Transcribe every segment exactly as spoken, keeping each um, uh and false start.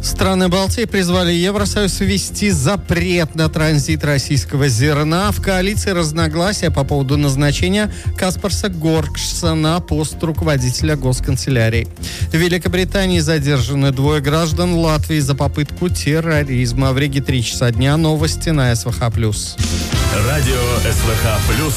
Страны Балтии призвали Евросоюз ввести запрет на транзит российского зерна. В коалиции разногласия по поводу назначения Каспарса Горкшса на пост руководителя госканцелярии. В Великобритании задержаны двое граждан Латвии за попытку терроризма. В Риге три часа дня. Новости на СВХ+. Радио СВХ+.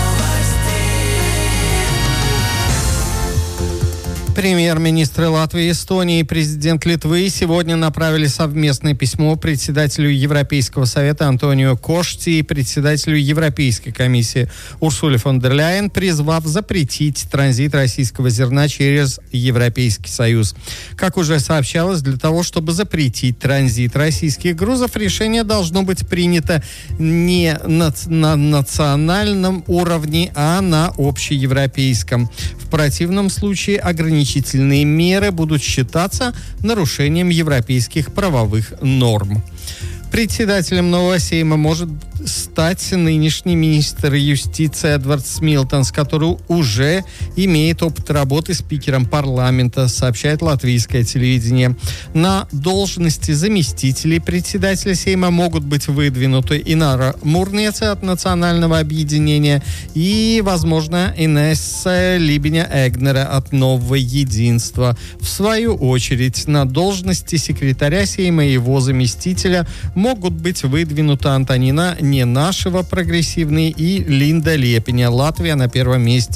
Премьер-министры Латвии и Эстонии и президент Литвы сегодня направили совместное письмо председателю Европейского совета Антонио Кошти и председателю Европейской комиссии Урсуле фон дер Ляйен, призвав запретить транзит российского зерна через Европейский Союз. Как уже сообщалось, для того, чтобы запретить транзит российских грузов, решение должно быть принято не на, на национальном уровне, а на общеевропейском. В противном случае ограничительные меры будут считаться нарушением европейских правовых норм. Председателем нового Сейма может стать нынешний министр юстиции Эдвард Смилтонс, который уже имеет опыт работы спикером парламента, сообщает латвийское телевидение. На должности заместителей председателя Сейма могут быть выдвинуты Инара Мурнеца от Национального объединения и, возможно, Инесса Либеня-Эгнера от Нового единства. В свою очередь, на должности секретаря Сейма и его заместителя могут быть выдвинуты Антонина Ненашева, прогрессивный, и Линда Лепиня, Латвия, на первом месте.